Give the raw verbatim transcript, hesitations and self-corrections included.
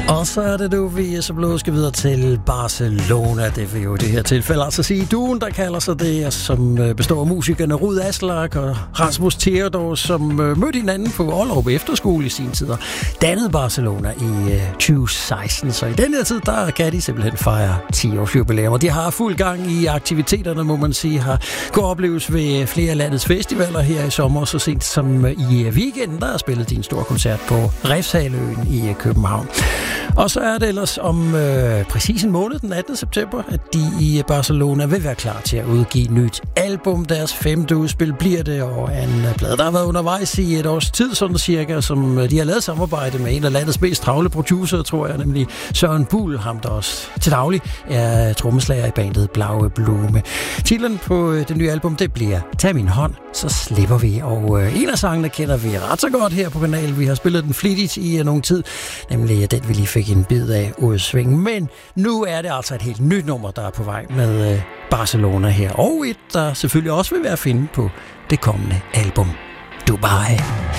Og så er det du, vi så blå skal videre til Barcelona. Det vil jo i det her tilfælde altså sige duen, der kalder sig det, som består af musikerne Rud Aslak og Rasmus Theodor, som mødte hinanden på Ollerup Efterskole i sin tid og dannede Barcelona i tyve seksten. Så i den her tid, der kan de simpelthen fejre ti års jubilæum. Og de har fuld gang i aktiviteterne, må man sige, har gået opleves ved flere af landets festivaler her i sommer. Så sent som i weekenden, der har spillet de en stor koncert på Refshaleøen i København. Og så er det ellers om øh, præcis en måned, den attende september, at de i Barcelona vil være klar til at udgive nyt album. Deres femte udspil bliver det, og en plade, der har været undervejs i et års tid, sådan cirka, som de har lavet samarbejde med en af landets mest travle producer, tror jeg, nemlig Søren Buhl, ham der også til daglig er trommeslager i bandet Blaue Blume. Titlen på det nye album, det bliver Tag min hånd, så slipper vi. Og øh, en af sangene kender vi ret så godt her på kanalen. Vi har spillet den flittigt i nogen tid, nemlig den, vi lige fik en bid af udsving. Men nu er det altså et helt nyt nummer, der er på vej med øh, Barcelona her. Og et, der selvfølgelig også vil være at finde på det kommende album. Dubai.